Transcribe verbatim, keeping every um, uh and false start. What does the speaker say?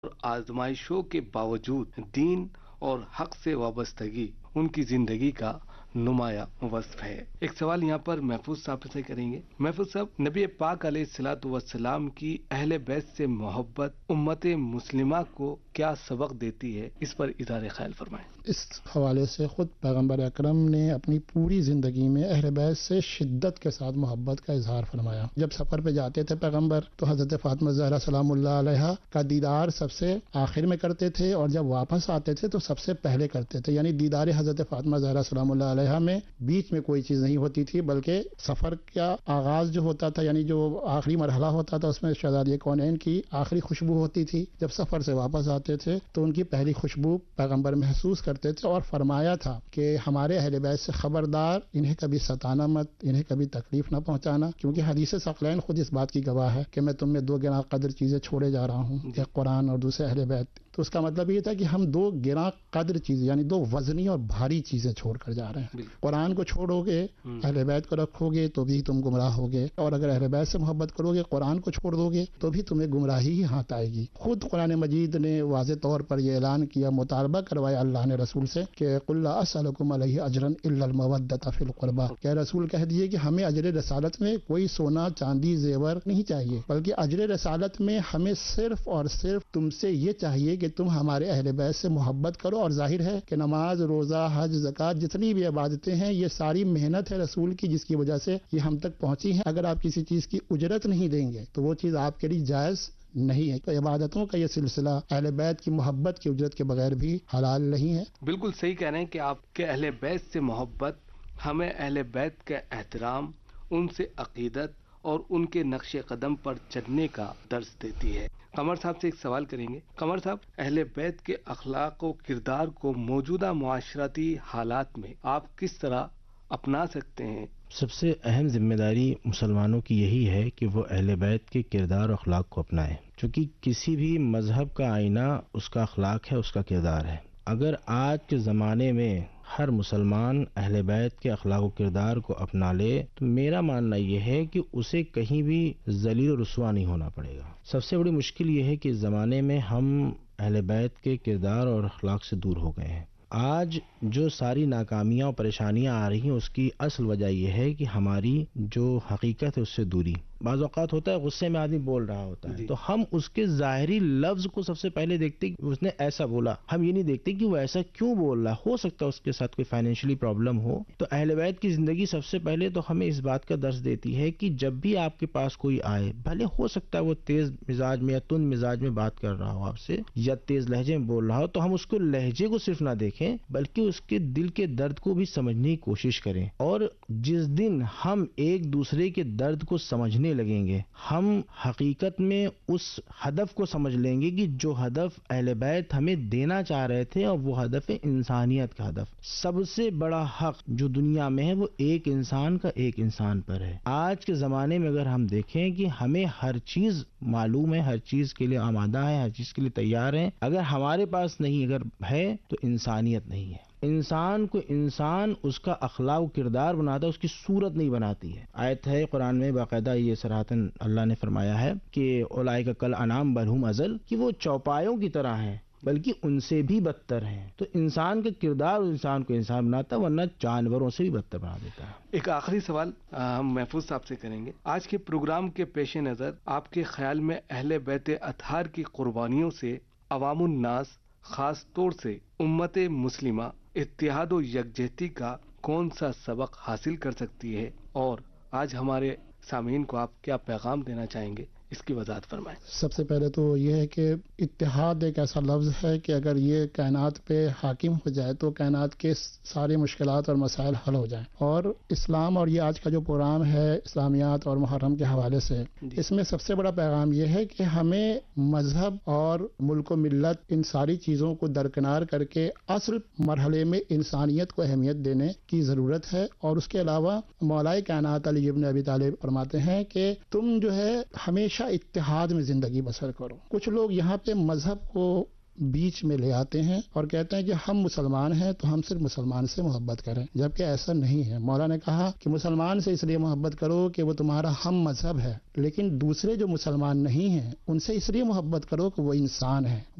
اور آزمائشوں کے باوجود دین اور حق سے وابستگی ان کی زندگی کا نمایاں وصف ہے۔ ایک سوال یہاں پر محفوظ صاحب سے کریں گے۔ محفوظ صاحب، نبی پاک علیہ الصلوۃ والسلام کی اہل بیت سے محبت امت مسلمہ کو کیا سبق دیتی ہے، اس پر اظہار خیال فرمائیں۔ اس حوالے سے خود پیغمبر اکرم نے اپنی پوری زندگی میں اہل بیت سے شدت کے ساتھ محبت کا اظہار فرمایا۔ جب سفر پہ جاتے تھے پیغمبر تو حضرت فاطمہ زہرا سلام اللہ علیہا کا دیدار سب سے آخر میں کرتے تھے، اور جب واپس آتے تھے تو سب سے پہلے کرتے تھے، یعنی دیدار حضرت فاطمہ زہرا سلام اللہ علیہا میں بیچ میں کوئی چیز نہیں ہوتی تھی، بلکہ سفر کا آغاز جو ہوتا تھا، یعنی جو آخری مرحلہ ہوتا تھا، اس میں شہزادی کونین کی آخری خوشبو ہوتی تھی۔ جب سفر سے واپس آتے تھے تو ان کی پہلی خوشبو پیغمبر محسوس کرتے تھے، اور فرمایا تھا کہ ہمارے اہل بیت سے خبردار، انہیں کبھی ستانا مت، انہیں کبھی تکلیف نہ پہنچانا، کیونکہ حدیث ثقلین خود اس بات کی گواہ ہے کہ میں تم میں دو گراں قدر چیزیں چھوڑے جا رہا ہوں، ایک قرآن اور دوسرے اہل بیت۔ تو اس کا مطلب یہ تھا کہ ہم دو گراں قدر چیزیں، یعنی دو وزنی اور بھاری چیزیں چھوڑ کر جا رہے ہیں۔ قرآن کو چھوڑو گے، اہل بیت کو رکھو گے تو بھی تم گمراہ ہوگے، اور اگر اہل بیت سے محبت کرو گے، قرآن کو چھوڑ دو گے تو بھی تمہیں گمراہی ہی ہاتھ آئے گی۔ خود قرآن مجید نے واضح طور پر یہ اعلان کیا، مطالبہ کروایا اللہ نے رسول سے کہ قل لا اسألکم علیہ اجرا الا المودۃ فی القربى، کہ رسول کہہ دیے کہ ہمیں اجر رسالت میں کوئی سونا چاندی زیور نہیں چاہیے، بلکہ اجر رسالت میں ہمیں صرف اور صرف تم سے یہ چاہیے کہ تم ہمارے اہل بیت سے محبت کرو۔ اور ظاہر ہے کہ نماز، روزہ، حج، زکوٰۃ، جتنی بھی عبادتیں ہیں، یہ ساری محنت ہے رسول کی، جس کی وجہ سے یہ ہم تک پہنچی ہیں۔ اگر آپ کسی چیز کی اجرت نہیں دیں گے تو وہ چیز آپ کے لیے جائز نہیں ہے۔ تو عبادتوں کا یہ سلسلہ اہل بیت کی محبت کی اجرت کے بغیر بھی حلال نہیں ہے۔ بالکل صحیح کہہ رہے ہیں کہ آپ کے اہل بیت سے محبت ہمیں اہل بیت کا احترام، ان سے عقیدت اور ان کے نقش قدم پر چلنے کا درس دیتی ہے۔ قمر صاحب سے ایک سوال کریں گے۔ قمر صاحب، اہل بیت کے اخلاق و کردار کو موجودہ معاشرتی حالات میں آپ کس طرح اپنا سکتے ہیں؟ سب سے اہم ذمہ داری مسلمانوں کی یہی ہے کہ وہ اہل بیت کے کردار و اخلاق کو اپنائیں، چونکہ کسی بھی مذہب کا آئینہ اس کا اخلاق ہے، اس کا کردار ہے۔ اگر آج کے زمانے میں ہر مسلمان اہل بیت کے اخلاق و کردار کو اپنا لے تو میرا ماننا یہ ہے کہ اسے کہیں بھی ذلیل و رسوا نہیں ہونا پڑے گا۔ سب سے بڑی مشکل یہ ہے کہ اس زمانے میں ہم اہل بیت کے کردار اور اخلاق سے دور ہو گئے ہیں۔ آج جو ساری ناکامیاں اور پریشانیاں آ رہی ہیں، اس کی اصل وجہ یہ ہے کہ ہماری جو حقیقت ہے اس سے دوری۔ بعض اوقات ہوتا ہے غصے میں آدمی بول رہا ہوتا ہے تو ہم اس کے ظاہری لفظ کو سب سے پہلے دیکھتے کہ اس نے ایسا بولا، ہم یہ نہیں دیکھتے کہ وہ ایسا کیوں بول رہا۔ ہو سکتا ہے اس کے ساتھ کوئی فائنینشلی پرابلم ہو۔ تو اہل بیت کی زندگی سب سے پہلے تو ہمیں اس بات کا درس دیتی ہے کہ جب بھی آپ کے پاس کوئی آئے، بھلے ہو سکتا ہے وہ تیز مزاج میں یا تند مزاج میں بات کر رہا ہو آپ سے، یا تیز لہجے میں بول رہا ہو، تو ہم اس کو لہجے کو صرف نہ دیکھیں بلکہ اس کے دل کے درد کو بھی سمجھنے کی کوشش کریں۔ اور جس دن ہم ایک دوسرے کے درد کو سمجھنے لگیں گے، ہم حقیقت میں اس ہدف کو سمجھ لیں گے کہ جو ہدف اہل بیت ہمیں دینا چاہ رہے تھے، اور وہ ہدف ہے انسانیت کا ہدف۔ سب سے بڑا حق جو دنیا میں ہے وہ ایک انسان کا ایک انسان پر ہے۔ آج کے زمانے میں اگر ہم دیکھیں کہ ہمیں ہر چیز معلوم ہے، ہر چیز کے لیے آمادہ ہے، ہر چیز کے لیے تیار ہیں، اگر ہمارے پاس نہیں، اگر ہے تو انسانیت نہیں ہے۔ انسان کو انسان اس کا اخلاق و کردار بناتا ہے، اس کی صورت نہیں بناتی ہے۔ آیت ہے قرآن میں باقاعدہ یہ صراحتاً اللہ نے فرمایا ہے کہ اولئک کالانعام بل ہم اضل، کہ وہ چوپایوں کی طرح ہیں بلکہ ان سے بھی بدتر ہیں۔ تو انسان کا کردار انسان کو انسان بناتا ہے، ورنہ جانوروں سے بھی بدتر بنا دیتا ہے۔ ایک آخری سوال ہم محفوظ صاحب سے کریں گے۔ آج کے پروگرام کے پیش نظر آپ کے خیال میں اہل بیت اطہار کی قربانیوں سے عوام الناس، خاص طور سے امت مسلمہ، اتحاد و یکجہتی کا کون سا سبق حاصل کر سکتی ہے، اور آج ہمارے سامعین کو آپ کیا پیغام دینا چاہیں گے، اس کی وضاحت فرمائیں۔ سب سے پہلے تو یہ ہے کہ اتحاد ایک ایسا لفظ ہے کہ اگر یہ کائنات پہ حاکم ہو جائے تو کائنات کے سارے مشکلات اور مسائل حل ہو جائیں۔ اور اسلام اور یہ آج کا جو پروگرام ہے اسلامیات اور محرم کے حوالے سے، اس میں سب سے بڑا پیغام یہ ہے کہ ہمیں مذہب اور ملک و ملت ان ساری چیزوں کو درکنار کر کے اصل مرحلے میں انسانیت کو اہمیت دینے کی ضرورت ہے۔ اور اس کے علاوہ مولائے کائنات علی ابن ابی طالب فرماتے ہیں کہ تم جو ہے ہمیشہ اتحاد میں زندگی بسر کرو۔ کچھ لوگ یہاں پہ مذہب کو بیچ میں لے آتے ہیں اور کہتے ہیں کہ ہم مسلمان ہیں تو ہم صرف مسلمان سے محبت کریں، جبکہ ایسا نہیں ہے۔ مولا نے کہا کہ مسلمان سے اس لیے محبت کرو کہ وہ تمہارا ہم مذہب ہے، لیکن دوسرے جو مسلمان نہیں ہیں ان سے اس لیے محبت کرو کہ وہ انسان ہیں،